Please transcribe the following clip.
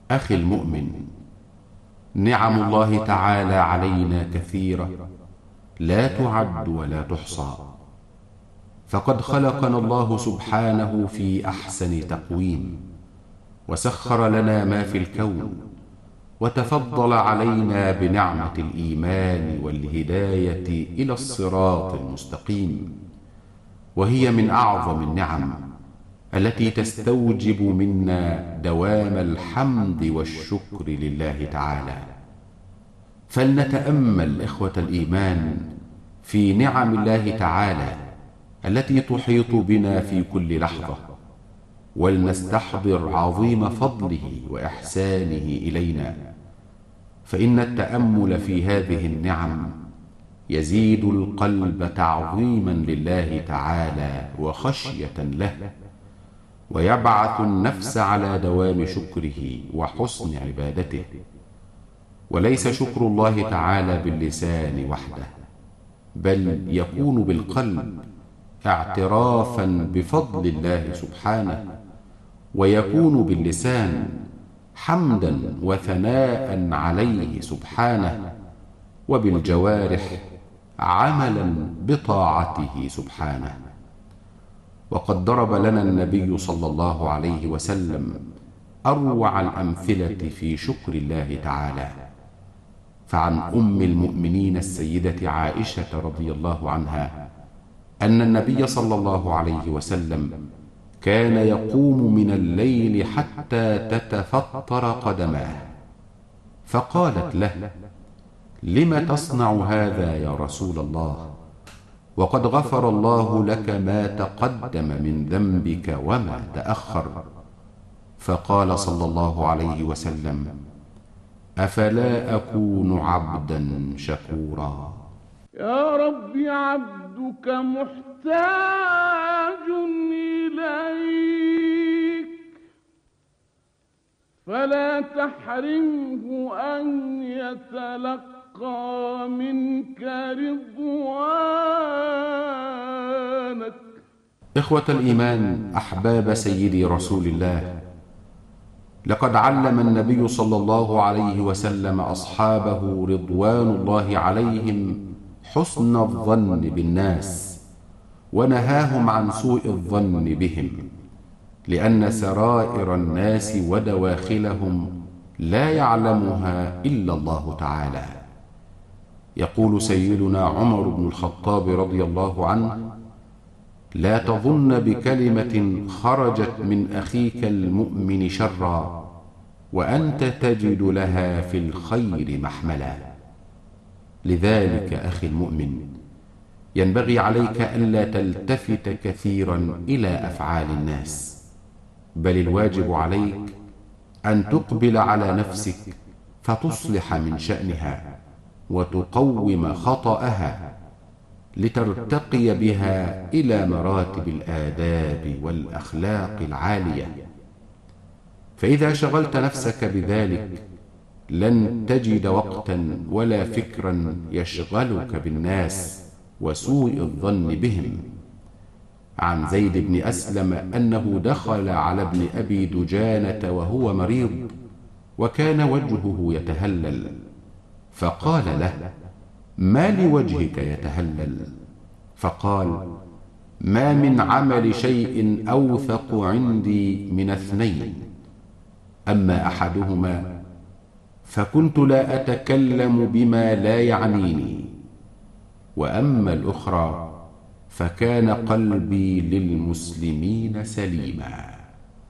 أخي المؤمن، نعم الله تعالى علينا كثيرة لا تعد ولا تحصى، فقد خلقنا الله سبحانه في أحسن تقويم، وسخر لنا ما في الكون، وتفضل علينا بنعمة الإيمان والهداية إلى الصراط المستقيم، وهي من أعظم النعم التي تستوجب منا دوام الحمد والشكر لله تعالى. فلنتأمل إخوة الإيمان في نعم الله تعالى التي تحيط بنا في كل لحظة، ولنستحضر عظيم فضله وإحسانه إلينا، فإن التأمل في هذه النعم يزيد القلب تعظيما لله تعالى وخشية له، ويبعث النفس على دوام شكره وحسن عبادته. وليس شكر الله تعالى باللسان وحده، بل يكون بالقلب اعترافا بفضل الله سبحانه، ويكون باللسان حمدا وثناء عليه سبحانه، وبالجوارح عملا بطاعته سبحانه. وقد ضرب لنا النبي صلى الله عليه وسلم أروع الأمثلة في شكر الله تعالى، فعن أم المؤمنين السيدة عائشة رضي الله عنها أن النبي صلى الله عليه وسلم كان يقوم من الليل حتى تتفطر قدماه، فقالت له: لم تصنع هذا يا رسول الله؟ وقد غفر الله لك ما تقدم من ذنبك وما تأخر. فقال صلى الله عليه وسلم: أفلا أكون عبدا شكورا؟ يا رب عبدك محتاج إليك، فلا تحرمه أن يتلقى منك رضوانك. إخوة الإيمان، أحباب سيدي رسول الله، لقد علم النبي صلى الله عليه وسلم أصحابه رضوان الله عليهم حسن الظن بالناس، ونهاهم عن سوء الظن بهم، لأن سرائر الناس ودواخلهم لا يعلمها إلا الله تعالى. يقول سيدنا عمر بن الخطاب رضي الله عنه: لا تظن بكلمة خرجت من أخيك المؤمن شرا وأنت تجد لها في الخير محملا. لذلك أخي المؤمن، ينبغي عليك ألا تلتفت كثيرا إلى أفعال الناس، بل الواجب عليك أن تقبل على نفسك فتصلح من شأنها وتقوم خطأها، لترتقي بها إلى مراتب الآداب والأخلاق العالية. فإذا شغلت نفسك بذلك لن تجد وقتا ولا فكرا يشغلك بالناس وسوء الظن بهم. عن زيد بن أسلم أنه دخل على ابن أبي دجانة وهو مريض، وكان وجهه يتهلل، فقال له: ما لوجهك يتهلل؟ فقال: ما من عمل شيء أوثق عندي من اثنين، أما أحدهما فكنت لا أتكلم بما لا يعنيني، وأما الأخرى فكان قلبي للمسلمين سليما.